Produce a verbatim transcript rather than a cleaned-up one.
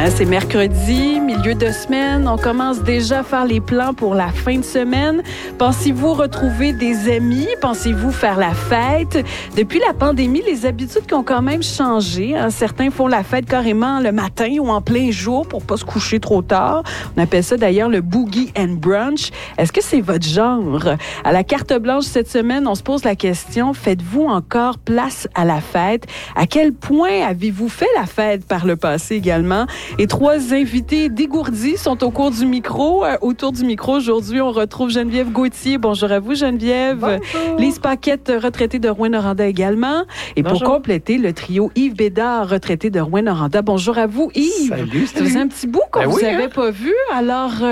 Hein, c'est mercredi, milieu de semaine. On commence déjà à faire les plans pour la fin de semaine. Pensez-vous retrouver des amis? Pensez-vous faire la fête? Depuis la pandémie, les habitudes qui ont quand même changé. Hein. Certains font la fête carrément le matin ou en plein jour pour pas se coucher trop tard. On appelle ça d'ailleurs le boogie and brunch. Est-ce que c'est votre genre? À la carte blanche cette semaine, on se pose la question, faites-vous encore place à la fête? À quel point avez-vous fait la fête par le passé également? Et trois invités dégourdis sont au cours du micro. Euh, autour du micro, aujourd'hui, on retrouve Geneviève Gauthier. Bonjour à vous, Geneviève. Bonjour. Lise Paquette, retraitée de Rouyn-Noranda également. Et Bonjour. Pour compléter, le trio Yves Bédard, retraité de Rouyn-Noranda. Bonjour à vous, Yves. Salut, Ça faisait un petit bout qu'on ben vous oui, avait hein? pas vu. Alors, euh,